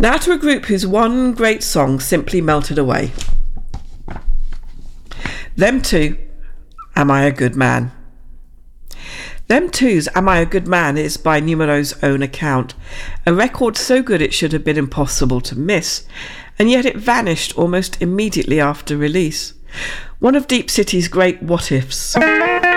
Now to a group whose one great song simply melted away. Them Two, Am I a Good Man? Them Two's Am I a Good Man is, by Numero's own account, a record so good it should have been impossible to miss, and yet it vanished almost immediately after release. One of Deep City's great what-ifs.